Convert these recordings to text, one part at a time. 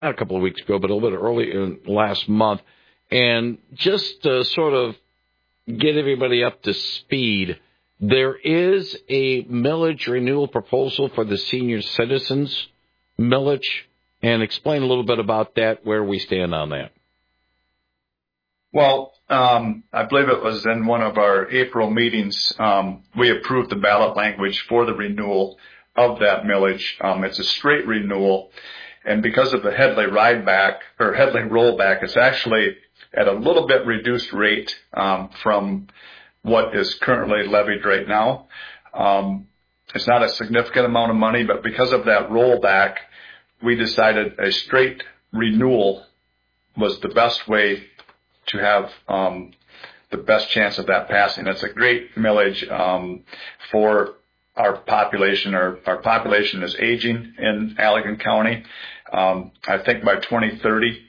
not a couple of weeks ago, but a little bit early in last month. And just to sort of get everybody up to speed, there is a millage renewal proposal for the senior citizens millage, and explain a little bit about that, where we stand on that. Well, I believe it was in one of our April meetings, we approved the ballot language for the renewal of that millage. It's a straight renewal, and because of the Headley rollback, it's actually at a little bit reduced rate from what is currently levied right now. It's not a significant amount of money, but because of that rollback, we decided a straight renewal was the best way to have the best chance of that passing. It's a great millage for our population. Our population is aging in Allegan County. I think by 2030, is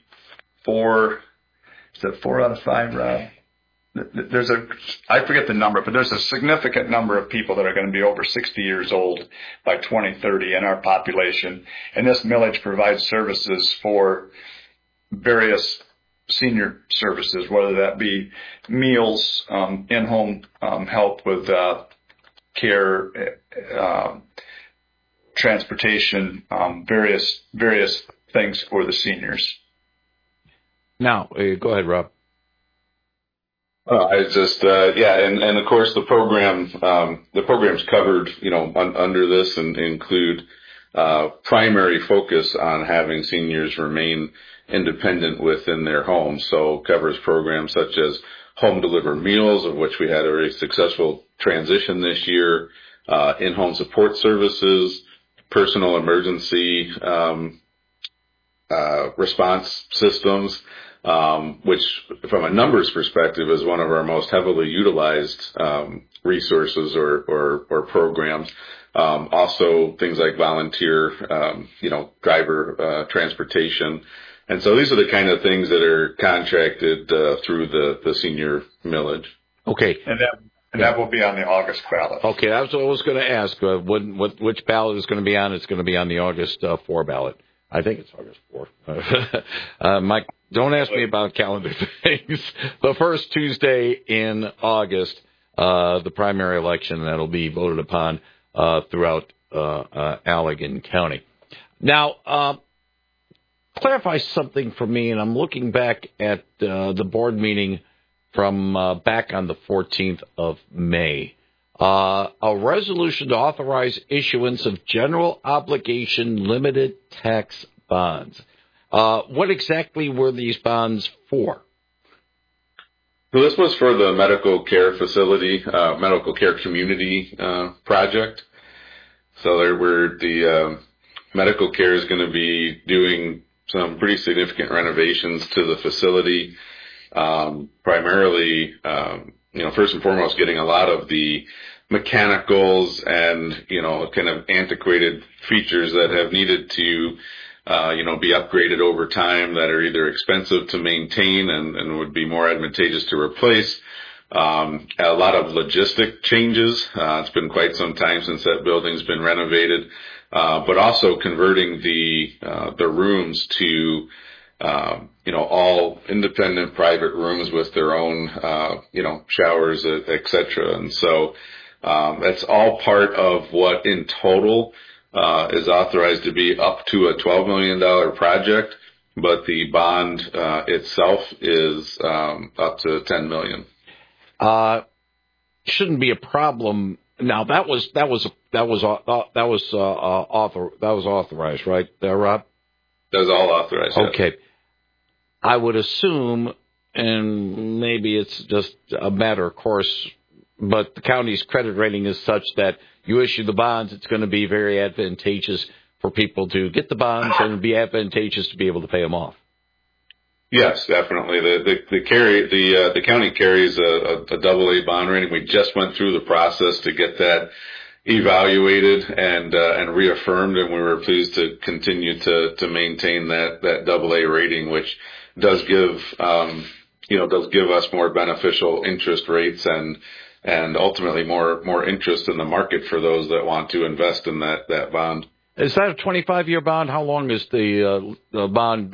it 4 out of 5, Rob? I forget the number, but there's a significant number of people that are going to be over 60 years old by 2030 in our population. And this millage provides services for various senior services, whether that be meals, in-home help with care, transportation, various things for the seniors. Now, go ahead, Rob. I just, and of course the program's covered, under this and include, primary focus on having seniors remain independent within their homes. So covers programs such as home delivered meals, of which we had a very successful transition this year, in-home support services, personal emergency, response systems, which from a numbers perspective is one of our most heavily utilized resources or programs. Also things like volunteer, driver transportation. And so these are the kind of things that are contracted through the senior millage. Okay. And that will be on the August ballot. Okay, that's what I was going to ask. Which ballot is going to be on? It's going to be on the August 4 ballot. I think it's August 4. Mike, don't ask me about calendar things. The first Tuesday in August, the primary election that'll be voted upon throughout Allegan County. Now, clarify something for me, and I'm looking back at the board meeting from back on the 14th of May. A resolution to authorize issuance of general obligation limited tax bonds. What exactly were these bonds for? Well, this was for the medical care facility, medical care community project. So the medical care is going to be doing some pretty significant renovations to the facility. Primarily, first and foremost, getting a lot of the mechanicals and, kind of antiquated features that have needed to, be upgraded over time that are either expensive to maintain and would be more advantageous to replace. A lot of logistic changes. It's been quite some time since that building's been renovated. But also converting the rooms to, all independent private rooms with their own, showers, et cetera. And so, that's all part of what in total, is authorized to be up to a $12 million project, but the bond, itself is, up to $10 million. Shouldn't be a problem. Now that was authorized, right, Rob? That was all authorized. Okay. Yes. I would assume, and maybe it's just a matter of course, but the county's credit rating is such that you issue the bonds, it's going to be very advantageous for people to get the bonds and be advantageous to be able to pay them off. Yes, definitely. The county carries a AA bond rating. We just went through the process to get that evaluated and reaffirmed, and we were pleased to continue to maintain that AA rating, which does give us more beneficial interest rates and ultimately more interest in the market for those that want to invest in that bond. Is that a 25-year bond? How long is the bond